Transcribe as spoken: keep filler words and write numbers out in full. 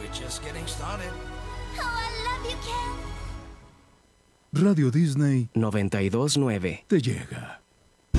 We're just getting started. Oh, I love you, Ken. Radio Disney noventa y dos nueve. te llega.